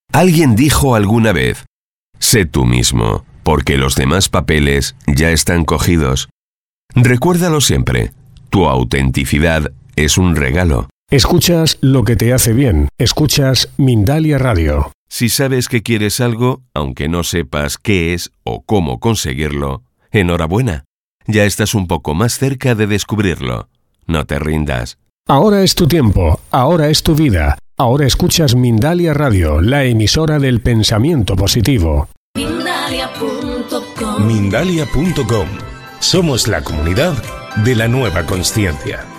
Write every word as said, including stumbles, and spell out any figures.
Alguien dijo alguna vez: sé tú mismo, porque los demás papeles ya están cogidos. Recuérdalo siempre, tu autenticidad es un regalo. Escuchas lo que te hace bien. Escuchas Mindalia Radio. Si sabes que quieres algo, aunque no sepas qué es o cómo conseguirlo, enhorabuena. Ya estás un poco más cerca de descubrirlo. No te rindas. Ahora es tu tiempo, ahora es tu vida. Ahora escuchas Mindalia Radio, la emisora del pensamiento positivo. Mindalia punto com. Mindalia punto com. Somos la comunidad de la nueva consciencia.